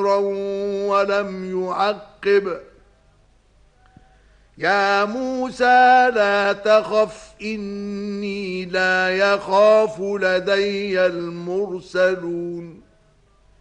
خيرا ولم يعقب يا موسى لا تخف إني لا يخاف لدي المرسلون